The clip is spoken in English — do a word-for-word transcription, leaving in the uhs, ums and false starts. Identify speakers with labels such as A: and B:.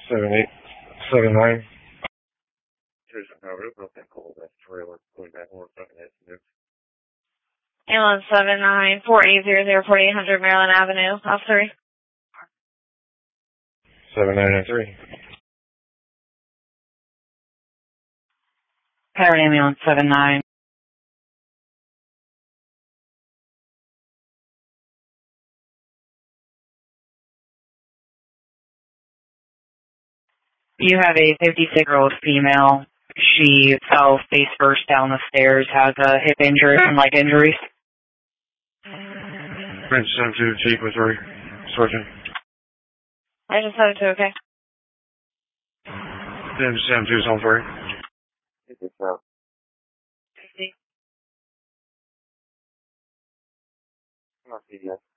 A: Seven eight seven nine.
B: Ambulance seven nine four eight zero zero forty eight hundred Maryland Avenue, officer.
A: Seven nine nine three.
C: Powered ambulance seven nine. You have a fifty-six-year-old female. She fell face first down the stairs, has a hip injury and leg injuries.
A: Prince seven two Chief Missouri. Sergeant.
B: I just had it to okay.
A: Prince seven two Salisbury.
B: I see.